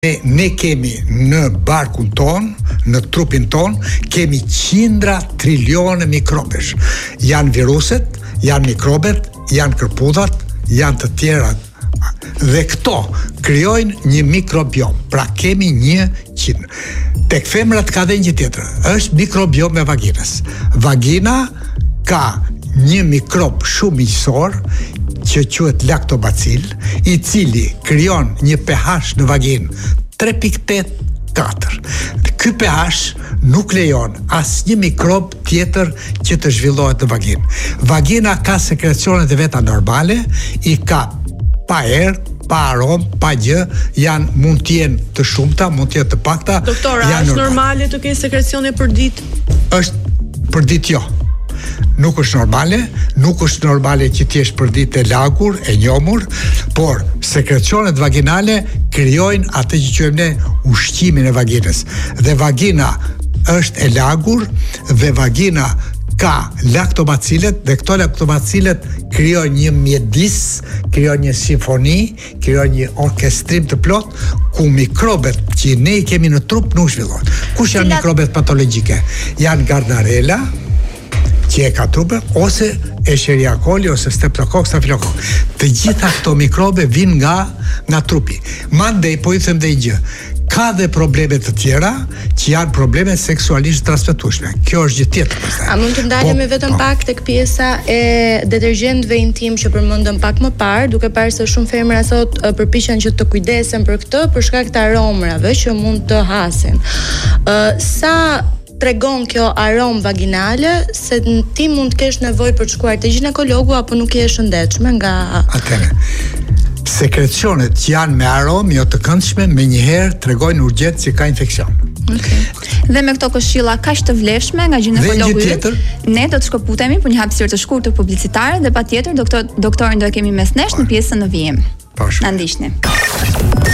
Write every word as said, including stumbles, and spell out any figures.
Ne, ne kemi në barkun ton, në trupin ton, kemi qindra trilione mikrobesh. Janë viruset, janë mikrobet, janë kërpudhat, janë të tjerat. Dhe këto krijojnë një mikrobiom. Pra kemi një qind. Tek femrat ka dhe një tjetër. Është mikrobiom e vaginës. Vagina ka një mikrob shumë miqësor që quhet laktobacil, i cili krijon një pH në vaginë tre pikë tetë katër. Ky pH nuk lejon asnjë mikrob tjetër që të zhvillohet në vaginë. Vagina ka sekrecionet e veta normale, i ka pa erë, pa aromë, pa gjë, janë mund të jenë të shumta, mund të jenë të pakta. Doktor, a është normale të ketë sekrecione për ditë? Është për ditë jo. Nuk është normale, nuk është normale që ti jesh për ditë e lagur, e njomur, por sekrecionet vaginale krijojnë atë që quajmë ne ushqimin e vaginës. Dhe vagina është e lagur dhe vagina ka laktobacilet dhe këto laktobacilet krijojnë një mjedis, krijojnë një simfoni, krijojnë një orkestrim të plot ku mikrobet që ne i kemi në trup nuk zhvillohen. Kush janë mikrobet patologjike? Janë Gardnerella, që e ka trupin, ose Escherichia coli, ose Streptococcus, Staphylococcus. Të gjitha këto mikrobe vinë nga nga trupi. Mandej po i them dhe gjë. Ka dhe probleme të tjera që janë probleme seksualisht transmetueshme. Kjo është gjë tjetër. A mund të ndalemi po, vetëm po. pak tek pjesa e detergjentëve intim që përmendëm pak më parë, duke parë se shumë femra sot përpiqen që të kujdesen për këtë për shkak të aromrave që mund të hasin. Uh, sa tregon kjo aromë vaginale se ti mund të kesh nevojë për të shkuar te ginekologu apo nuk je e shëndetshme nga Atëre. Sekrecionet që janë me aromë jo të këndshme menjëherë tregojnë urgjent se ka infeksion. Okay. Dhe me këto këshilla kaq të vlefshme nga ginekologu, ne do të shkëputemi për një hapësirë të shkurtër publicitare dhe patjetër doktor doktorin do e kemi mes nesh në pjesën në vijim. Na ndiqni.